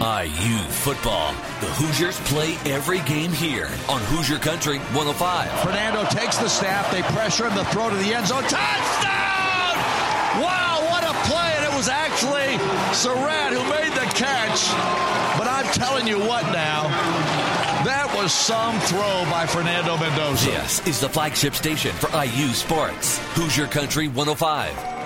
IU football. The Hoosiers play every game here on Hoosier Country 105. Fernando takes the snap. They pressure him. The throw to the end zone. Touchdown! Wow, what a play. And it was actually Surratt who made the catch. But I'm telling you what now. That was some throw by Fernando Mendoza. This is the flagship station for IU Sports. Hoosier Country 105.